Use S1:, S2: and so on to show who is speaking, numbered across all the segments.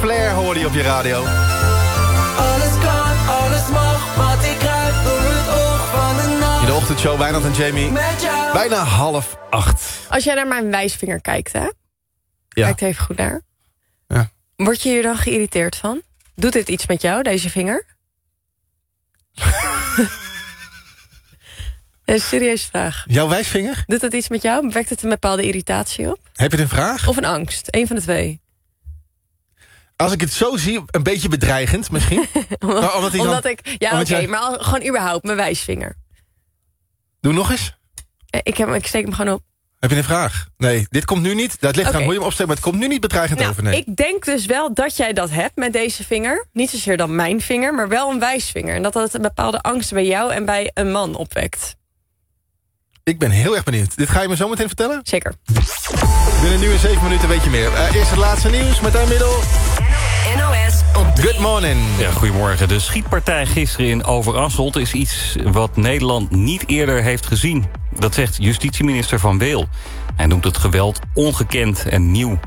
S1: Flair hoorde je op je radio.
S2: Alles kan, alles mag, wat ik kruip door het oog van de nacht.
S1: In de ochtendshow, Wijnand en Jamie.
S2: Met jou.
S1: Bijna 7:30.
S3: Als jij naar mijn wijsvinger kijkt, hè?
S1: Ja.
S3: Kijk even goed naar.
S1: Ja.
S3: Word je hier dan geïrriteerd van? Doet dit iets met jou, deze vinger? Een serieuze vraag.
S1: Jouw wijsvinger?
S3: Doet het iets met jou? Wekt het een bepaalde irritatie op?
S1: Heb je een vraag?
S3: Of een angst? Eén van de twee.
S1: Als ik het zo zie, een beetje bedreigend misschien.
S3: Omdat ik... Ja,
S1: omdat
S3: oké,
S1: jij-
S3: maar gewoon überhaupt mijn wijsvinger.
S1: Doe nog eens.
S3: Ik steek hem gewoon op.
S1: Heb je een vraag? Nee, dit komt nu niet. Dat ligt aan
S3: Oké.
S1: hoe je hem opsteekt, maar het komt nu niet bedreigend over. Nee.
S3: Ik denk dus wel dat jij dat hebt met deze vinger. Niet zozeer dan mijn vinger, maar wel een wijsvinger. En dat het een bepaalde angst bij jou en bij een man opwekt.
S1: Ik ben heel erg benieuwd. Dit ga je me zo meteen vertellen?
S3: Zeker.
S1: Binnen nu in 7 minuten weet je meer. Eerst het laatste nieuws, Martijn Middel.
S4: NOS op 3.
S1: Good morning.
S5: Ja, goedemorgen. De schietpartij gisteren in Overasselt is iets wat Nederland niet eerder heeft gezien. Dat zegt justitieminister Van Weel. Hij noemt het geweld ongekend en nieuw.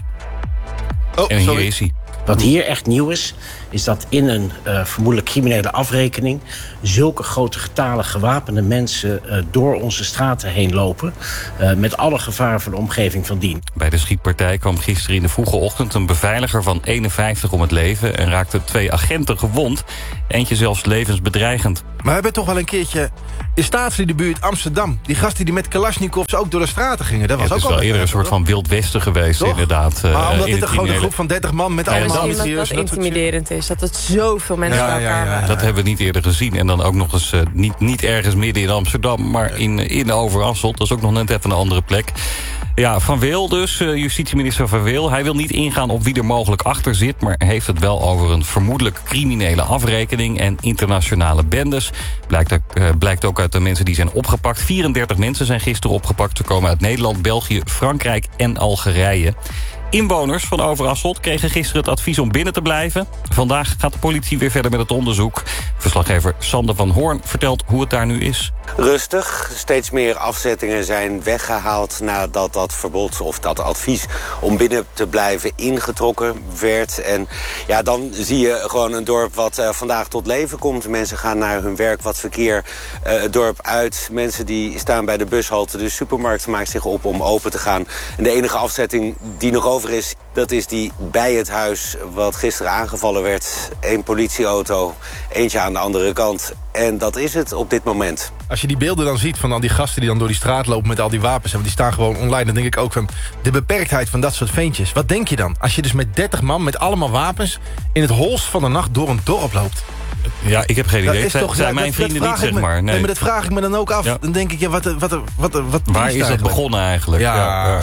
S1: Oh,
S5: En hier
S1: sorry.
S5: is hij.
S6: Wat hier echt nieuw is dat in een vermoedelijk criminele afrekening zulke grote getalen gewapende mensen door onze straten heen lopen. Met alle gevaar voor de omgeving van dien.
S5: Bij de schietpartij kwam gisteren in de vroege ochtend een beveiliger van 51 om het leven en raakte 2 agenten gewond. Eentje zelfs levensbedreigend.
S1: Maar we hebben toch wel een keertje in Staatsliederbuurt Amsterdam. Die gasten die met Kalashnikovs ook door de straten gingen. Dat was
S5: Het
S1: ook
S5: is wel eerder een soort van Wild Westen geweest,
S1: Toch?
S5: inderdaad.
S1: Maar omdat
S5: in
S1: dit
S5: het
S1: een grote
S5: criminele-
S1: groep van 30 man met allemaal
S5: dat-
S3: Misschien
S1: mitrailleurs
S3: dat
S1: en dat soort shit.
S3: intimiderend is. Dat het zoveel mensen bij elkaar waren.
S5: Dat hebben we niet eerder gezien. En dan ook nog eens niet ergens midden in Amsterdam, maar in Overasselt. Dat is ook nog net even een andere plek. Ja, Van Weel dus, justitieminister Van Weel. Hij wil niet ingaan op wie er mogelijk achter zit, maar heeft het wel over een vermoedelijk criminele afrekening en internationale bendes. Blijkt ook uit de mensen die zijn opgepakt. 34 mensen zijn gisteren opgepakt. Ze komen uit Nederland, België, Frankrijk en Algerije. Inwoners van Overasselt kregen gisteren het advies om binnen te blijven. Vandaag gaat de politie weer verder met het onderzoek. Verslaggever Sander van Hoorn vertelt hoe het daar nu is.
S7: Rustig. Steeds meer afzettingen zijn weggehaald nadat dat verbod of dat advies om binnen te blijven ingetrokken werd. En ja, dan zie je gewoon een dorp wat vandaag tot leven komt. Mensen gaan naar hun werk, wat verkeer het dorp uit. Mensen die staan bij de bushalte. De supermarkt maakt zich op om open te gaan. En de enige afzetting die nog over is, dat is die bij het huis wat gisteren aangevallen werd. 1 politieauto, eentje aan de andere kant. En dat is het op dit moment.
S1: Als je die beelden dan ziet van al die gasten die dan door die straat lopen met al die wapens, en die staan gewoon online, dan denk ik ook van de beperktheid van dat soort ventjes. Wat denk je dan? Als je dus met 30 man met allemaal wapens in het holst van de nacht door een dorp loopt.
S5: Ja, ik heb geen
S1: Dat
S5: idee.
S1: is
S5: Het
S1: toch,
S5: zijn
S1: ja,
S5: mijn
S1: dat
S5: vrienden
S1: vraag
S5: niet,
S1: ik
S5: zeg
S1: me-
S5: maar.
S1: Nee, maar dat vraag ik me dan ook af.
S5: Ja.
S1: Dan denk ik, ja, wat
S5: Waar is het begonnen eigenlijk?
S1: Ja.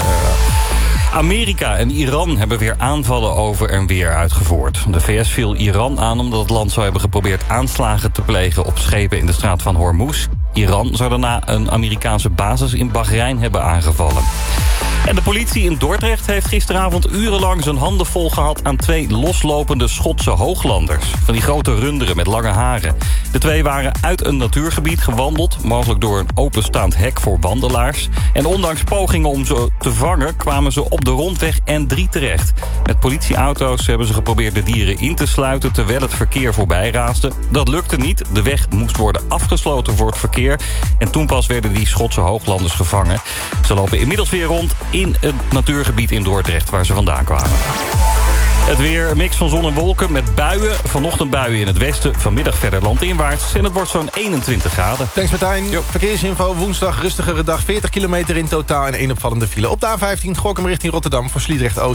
S5: Amerika en Iran hebben weer aanvallen over en weer uitgevoerd. De VS viel Iran aan omdat het land zou hebben geprobeerd aanslagen te plegen op schepen in de straat van Hormuz. Iran zou daarna een Amerikaanse basis in Bahrein hebben aangevallen. En de politie in Dordrecht heeft gisteravond urenlang zijn handen vol gehad aan 2 loslopende Schotse hooglanders. Van die grote runderen met lange haren. De 2 waren uit een natuurgebied gewandeld, mogelijk door een openstaand hek voor wandelaars. En ondanks pogingen om ze te vangen kwamen ze op de rondweg N3 terecht. Met politieauto's hebben ze geprobeerd de dieren in te sluiten terwijl het verkeer voorbij raasde. Dat lukte niet. De weg moest worden afgesloten voor het verkeer. En toen pas werden die Schotse hooglanders gevangen. Ze lopen inmiddels weer rond in het natuurgebied in Dordrecht waar ze vandaan kwamen. Het weer, een mix van zon en wolken met buien. Vanochtend buien in het westen, vanmiddag verder landinwaarts. En het wordt zo'n 21 graden.
S1: Thanks Martijn. Verkeersinfo, woensdag rustigere dag, 40 kilometer in totaal en 1 opvallende file. Op de A15 Gokkum richting Rotterdam voor Sliedrecht Oost.